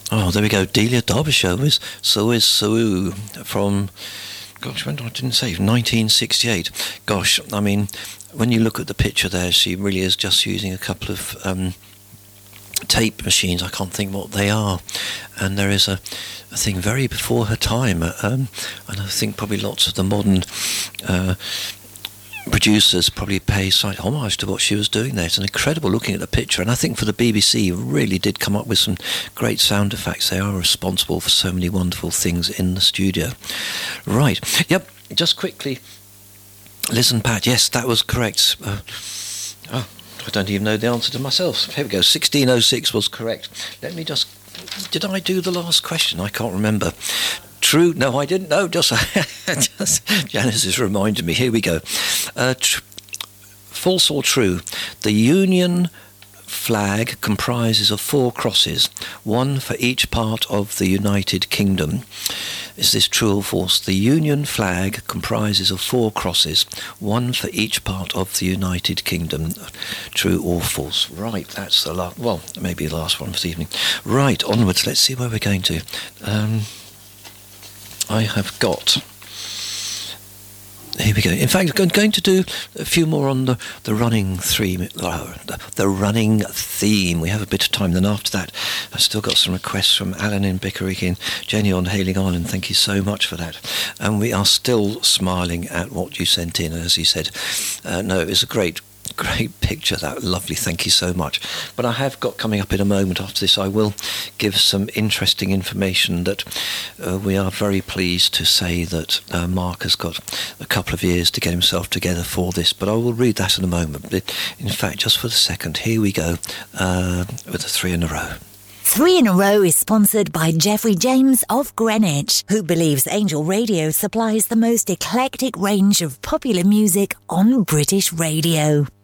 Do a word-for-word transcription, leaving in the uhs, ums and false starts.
Oh, there we go. Delia Derbyshire is So Is So from, gosh, when I didn't say, nineteen sixty-eight. Gosh, I mean, when you look at the picture there, she really is just using a couple of um, tape machines. I can't think what they are. And there is a, a thing very before her time. Um, and I think probably lots of the modern uh, producers probably pay slight homage to what she was doing there. It's an incredible looking at the picture, and I think for the B B C really did come up with some great sound effects. They are responsible for so many wonderful things in the studio. Right, yep, just quickly, Liz and Pat, yes, that was correct. Uh, oh, I don't even know the answer to myself. Here we go, sixteen oh six was correct. Let me just, did I do the last question? I can't remember. True. No, I didn't know. Just, just Janice has reminded me. Here we go. Uh, tr- false or true? The Union flag comprises of four crosses, one for each part of the United Kingdom. Is this true or false? The Union flag comprises of four crosses, one for each part of the United Kingdom. True or false? Right, that's the last. Well, maybe the last one for the evening. Right, onwards. Let's see where we're going to. Um... I have got, here we go. In fact, I'm going to do a few more on the, the running theme, uh, the, the running theme. We have a bit of time. Then after that, I've still got some requests from Alan in Bickerick and Jenny on Hailing Island. Thank you so much for that. And we are still smiling at what you sent in, as you said. Uh, no, it was a great Great picture, that lovely, thank you so much. But I have got coming up in a moment after this, I will give some interesting information that uh, we are very pleased to say that uh, Mark has got a couple of years to get himself together for this, but I will read that in a moment. In fact, just for the second, here we go uh, with the three in a row. Three in a Row is sponsored by Jeffrey James of Greenwich, who believes Angel Radio supplies the most eclectic range of popular music on British radio.